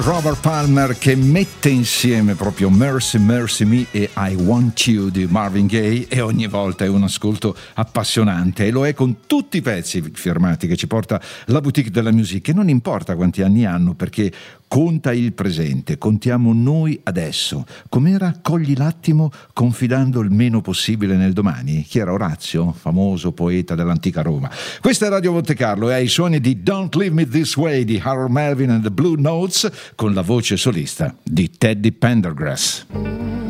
Robert Palmer che mette insieme proprio Mercy Mercy Me e I Want You di Marvin Gaye, e ogni volta è un ascolto appassionante, e lo è con tutti i pezzi firmati che ci porta la Boutique de la Musique, e non importa quanti anni hanno, perché conta il presente, contiamo noi adesso. Com'era? Cogli l'attimo confidando il meno possibile nel domani. Chi era? Orazio, famoso poeta dell'antica Roma. Questa è Radio Monte Carlo e ai suoni di Don't Leave Me This Way di Harold Melvin and the Blue Notes, con la voce solista di Teddy Pendergrass.